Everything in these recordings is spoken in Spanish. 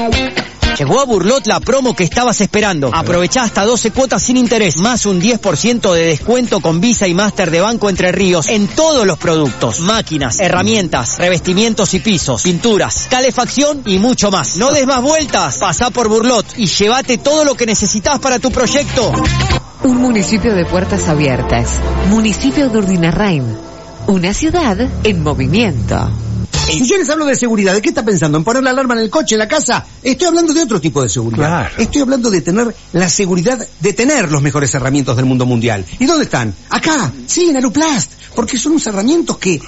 Llegó a Burlot la promo que estabas esperando. Aprovechá hasta 12 cuotas sin interés, más un 10% de descuento con Visa y Master de Banco Entre Ríos en todos los productos. Máquinas, herramientas, revestimientos y pisos, pinturas, calefacción y mucho más. No des más vueltas, pasá por Burlot y llévate todo lo que necesitas para tu proyecto. Un municipio de puertas abiertas. Municipio de Urdinarrain. Una ciudad en movimiento. Si yo les hablo de seguridad, ¿de qué está pensando? ¿En poner la alarma en el coche, en la casa? Estoy hablando de otro tipo de seguridad. Claro. Estoy hablando de tener la seguridad de tener los mejores herramientas del mundo mundial. ¿Y dónde están? Acá, sí, en Aluplast. Porque son unos herramientas que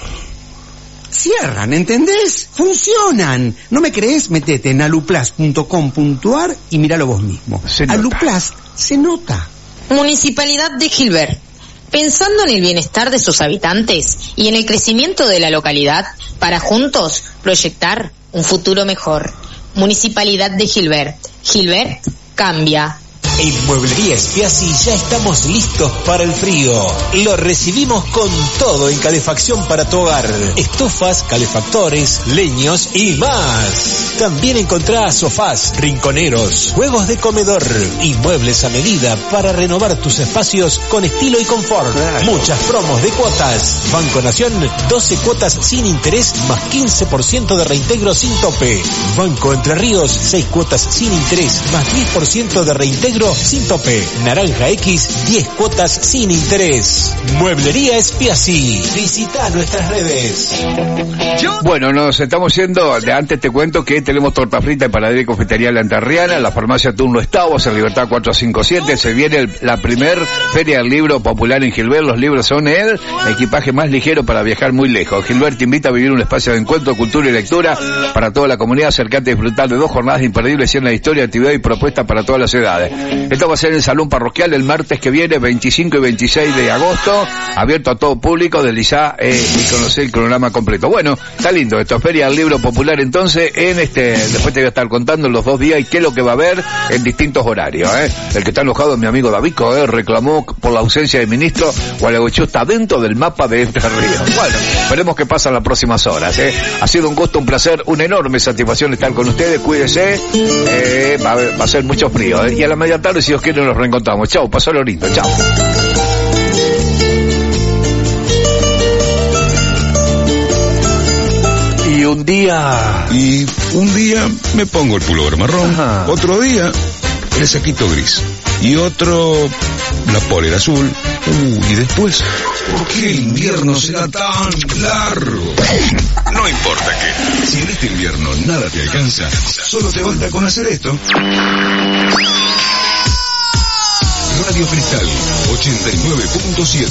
cierran, ¿entendés? Funcionan. ¿No me crees? Metete en aluplast.com.ar y míralo vos mismo. Aluplast se nota. Municipalidad de Gilbert. Pensando en el bienestar de sus habitantes y en el crecimiento de la localidad, para juntos proyectar un futuro mejor. Municipalidad de Gilbert. Gilbert cambia. En Mueblería Spiazzi ya estamos listos para el frío. Lo recibimos con todo en calefacción para tu hogar. Estufas, calefactores, leños y más. También encontrás sofás, rinconeros, juegos de comedor y muebles a medida para renovar tus espacios con estilo y confort. Claro. Muchas promos de cuotas. Banco Nación, 12 cuotas sin interés más 15% de reintegro sin tope. Banco Entre Ríos, 6 cuotas sin interés más 10% de reintegro sin tope. Naranja X, 10 cuotas sin interés. Mueblería Spiazzi. Visita nuestras redes. Bueno, nos estamos yendo. De antes te cuento que tenemos torta frita en Panadería y Confitería La Enterriana, la farmacia Turno Estavos, en Libertad 457. Se viene la primer feria del libro popular en Gilbert. Los libros son el equipaje más ligero para viajar muy lejos. Gilbert te invita a vivir un espacio de encuentro, cultura y lectura para toda la comunidad. Acercate a disfrutar de 2 jornadas imperdibles llenas de historia, actividad y propuestas para todas las edades. Esto va a ser en el Salón Parroquial el martes que viene, 25 y 26 de agosto, abierto a todo público, desde ya y conocer el cronograma completo. Bueno, está lindo esto, Feria del Libro Popular entonces, después te voy a estar contando los 2 días y qué es lo que va a haber en distintos horarios. El que está enojado es mi amigo Davico, reclamó por la ausencia del ministro. Gualeguaychú está dentro del mapa de Entre Ríos. Bueno, veremos qué pasa en las próximas horas. Ha sido un gusto, un placer, una enorme satisfacción estar con ustedes, cuídense, va a ser mucho frío, y a la media tarde, si Dios quiere, nos reencontramos. Chau, pasalo lindo, chau. Y un día me pongo el pullover marrón. Ajá. Otro día el saquito gris y otro la polera azul. Y después, ¿por qué el invierno será tan largo? No importa qué, si en este invierno nada te alcanza, solo te basta con hacer esto. Radio Cristal 89.7.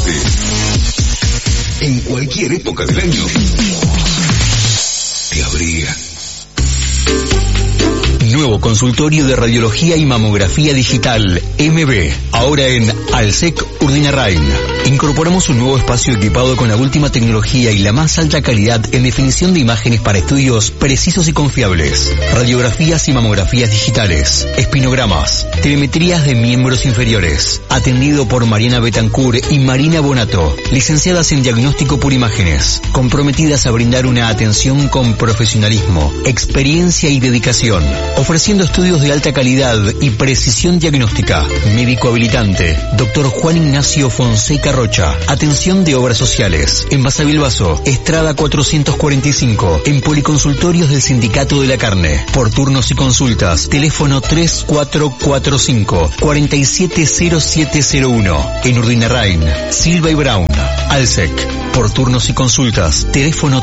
En cualquier época del año te abriga. Nuevo consultorio de radiología y mamografía digital, MB, ahora en Alsec Urdinarrain. Incorporamos un nuevo espacio equipado con la última tecnología y la más alta calidad en definición de imágenes para estudios precisos y confiables. Radiografías y mamografías digitales, espinogramas, telemetrías de miembros inferiores. Atendido por Mariana Betancourt y Marina Bonato, licenciadas en diagnóstico por imágenes, comprometidas a brindar una atención con profesionalismo, experiencia y dedicación. Ofreciendo estudios de alta calidad y precisión diagnóstica. Médico habilitante, Dr. Juan Ignacio Fonseca Rocha. Atención de obras sociales. En Basavilbaso, Estrada 445. En Policonsultorios del Sindicato de la Carne. Por turnos y consultas, teléfono 3445-470701. En Urdinarrain, Silva y Brown. Alsec. Por turnos y consultas, teléfono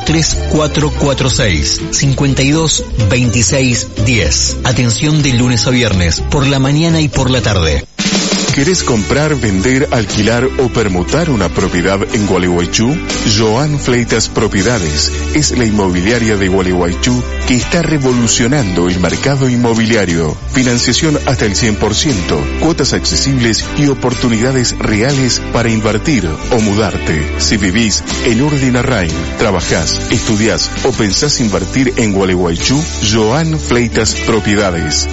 3446-522610. Atención de lunes a viernes, por la mañana y por la tarde. ¿Querés comprar, vender, alquilar o permutar una propiedad en Gualeguaychú? Joan Fleitas Propiedades es la inmobiliaria de Gualeguaychú que está revolucionando el mercado inmobiliario. Financiación hasta el 100%, cuotas accesibles y oportunidades reales para invertir o mudarte. Si vivís en Urdinarrain, trabajás, estudiás o pensás invertir en Gualeguaychú, Joan Fleitas Propiedades.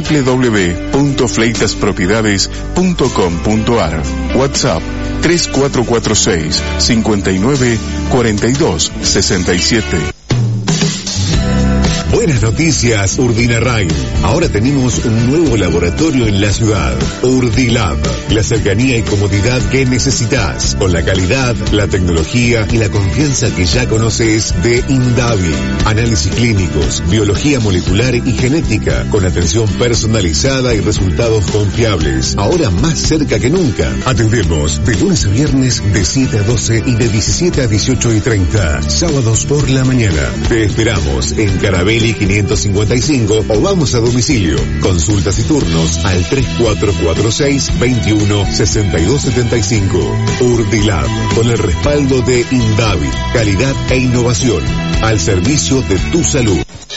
www.fleitaspropiedades.com.ar. WhatsApp 3446 59 42 67. Buenas noticias, Urdinarrain. Ahora tenemos un nuevo laboratorio en la ciudad, Urdilab. La cercanía y comodidad que necesitas, con la calidad, la tecnología y la confianza que ya conoces de Indavi. Análisis clínicos, biología molecular y genética, con atención personalizada y resultados confiables. Ahora más cerca que nunca. Atendemos de lunes a viernes de 7 a 12 y de 17 a 18:30. Sábados por la mañana. Te esperamos en Carabelli 555 o vamos a domicilio. Consultas y turnos al 3446-216275. Urdilab, con el respaldo de Indavi, calidad e innovación, al servicio de tu salud.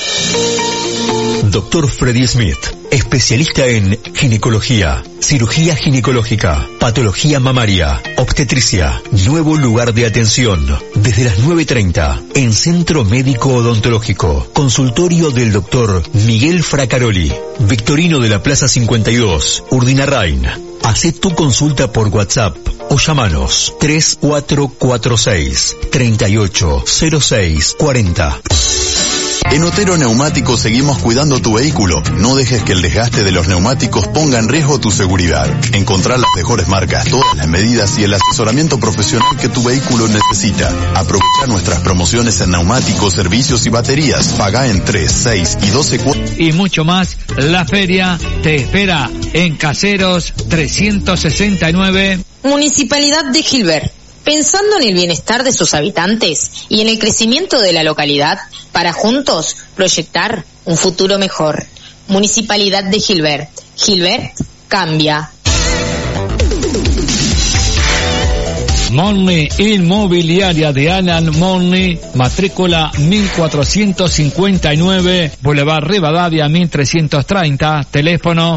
Dr. Freddy Smith, especialista en ginecología, cirugía ginecológica, patología mamaria, obstetricia. Nuevo lugar de atención, desde las 9:30, en Centro Médico Odontológico. Consultorio del Dr. Miguel Fracaroli, Victorino de la Plaza 52, Urdinarrain. Hacé tu consulta por WhatsApp o llamanos 3446-380640. En Otero Neumáticos seguimos cuidando tu vehículo. No dejes que el desgaste de los neumáticos ponga en riesgo tu seguridad. Encontrar las mejores marcas, todas las medidas y el asesoramiento profesional que tu vehículo necesita. Aprovecha nuestras promociones en neumáticos, servicios y baterías. Paga en 3, 6 y 12 cuotas. Y mucho más. La feria te espera en Caseros 369. Municipalidad de Gilbert. Pensando en el bienestar de sus habitantes y en el crecimiento de la localidad, para juntos proyectar un futuro mejor. Municipalidad de Gilbert. Gilbert cambia. Monny Inmobiliaria de Alan Monny, matrícula 1459, Boulevard Rivadavia 1330, teléfono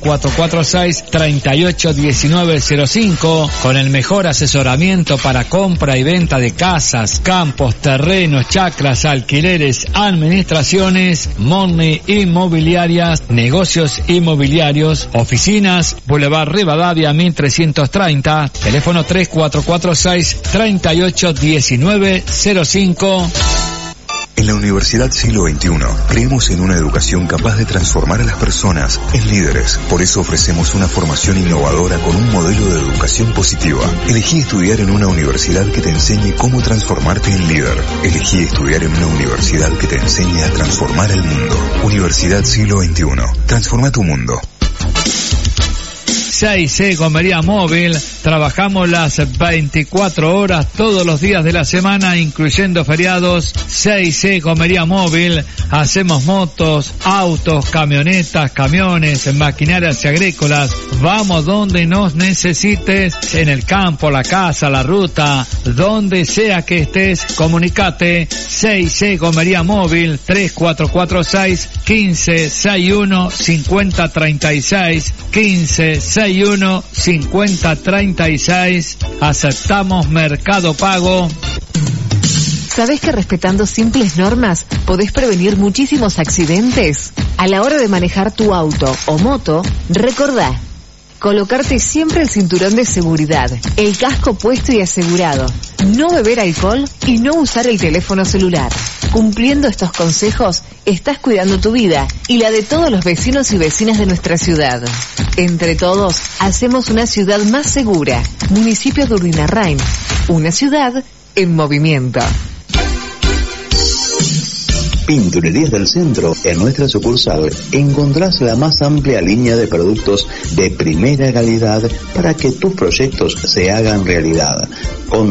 3446-381905, con el mejor asesoramiento para compra y venta de casas, campos, terrenos, chacras, alquileres, administraciones. Monny Inmobiliarias, negocios inmobiliarios, oficinas, Boulevard Rivadavia 1330, teléfono 3446-381905. En la Universidad Siglo XXI creemos en una educación capaz de transformar a las personas en líderes. Por eso ofrecemos una formación innovadora con un modelo de educación positiva. Elegí estudiar en una universidad que te enseñe cómo transformarte en líder. Elegí estudiar en una universidad que te enseñe a transformar el mundo. Universidad Siglo XXI. Transforma tu mundo. 6C Gomería Móvil, trabajamos las 24 horas todos los días de la semana, incluyendo feriados. 6C Gomería Móvil, hacemos motos, autos, camionetas, camiones, maquinarias y agrícolas. Vamos donde nos necesites, en el campo, la casa, la ruta, donde sea que estés, comunicate. 6C Gomería Móvil, 3446-1561-5036, 1561-5036. Aceptamos Mercado Pago. ¿Sabés que respetando simples normas podés prevenir muchísimos accidentes? A la hora de manejar tu auto o moto, recordá colocarte siempre el cinturón de seguridad, el casco puesto y asegurado, no beber alcohol y no usar el teléfono celular. Cumpliendo estos consejos, estás cuidando tu vida y la de todos los vecinos y vecinas de nuestra ciudad. Entre todos, hacemos una ciudad más segura. Municipio de Urdinarrain, una ciudad en movimiento. Pinturerías del Centro. En nuestra sucursal encontrás la más amplia línea de productos de primera calidad para que tus proyectos se hagan realidad. Con